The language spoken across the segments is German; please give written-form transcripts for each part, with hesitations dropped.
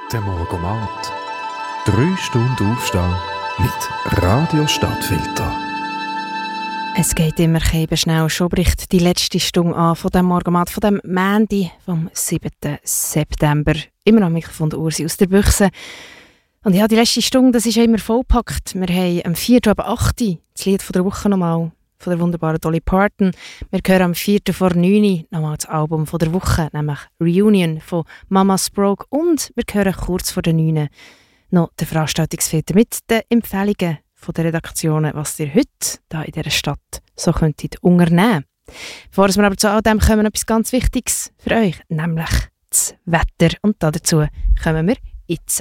Der Morgomat. 3 Stunden Aufstehen mit Radio Stadtfilter. Es geht immer schnell. Schon bricht die letzte Stunde an von dem Morgenmat, von dem Montag, vom 7. September. Immer am Mikrofon der Ursi aus der Büchse. Und ja, die letzte Stunde, das ist ja immer vollgepackt. Wir haben am 4. ab 8. das Lied von der Woche nochmal, von der wunderbaren Dolly Parton. Wir hören am 4. vor 9. nochmal das Album von der Woche, nämlich Reunion von Mama Sprague. Und wir hören kurz vor der 9. noch den Veranstaltungsfilter mit den Empfehlungen von den Redaktionen, was ihr heute hier in dieser Stadt so könntet unternehmen. Bevor wir aber zu all dem kommen, etwas ganz Wichtiges für euch, nämlich das Wetter. Und dazu kommen wir jetzt.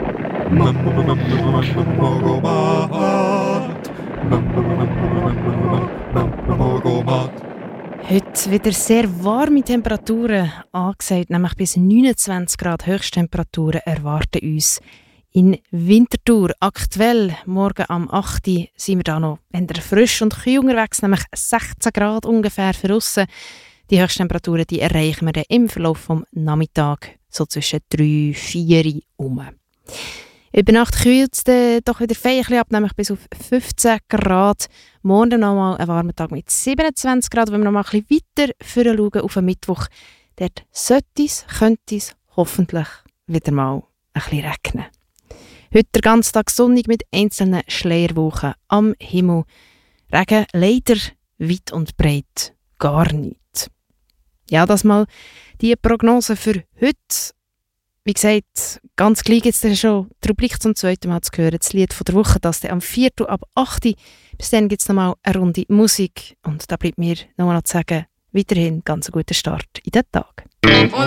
Heute wieder sehr warme Temperaturen angesagt, nämlich bis 29 Grad Höchsttemperaturen erwarten uns in Winterthur. Aktuell, morgen am 8. sind wir da noch frisch und kühl unterwegs, nämlich 16 Grad ungefähr für aussen. Die Höchsttemperaturen die erreichen wir dann im Verlauf des Nachmittags, so zwischen 3 und 4 Uhr. Über Nacht kühlt es doch wieder fein ab, nämlich bis auf 15 Grad. Morgen nochmal ein warmer Tag mit 27 Grad. Wenn wir noch mal ein bisschen weiter schauen auf den Mittwoch, dort könnte es hoffentlich wieder mal ein bisschen regnen. Heute der ganze Tag sonnig mit einzelnen Schleierwochen am Himmel. Regen leider weit und breit gar nicht. Ja, das mal die Prognose für heute. Wie gesagt, ganz gleich gibt es schon die Rubrik zum zweiten Mal zu hören. Das Lied von der Woche, das dann am 4. ab 8. Bis dann gibt es nochmal eine Runde Musik. Und da bleibt mir nochmal zu sagen, weiterhin ganz einen guten Start in den Tag.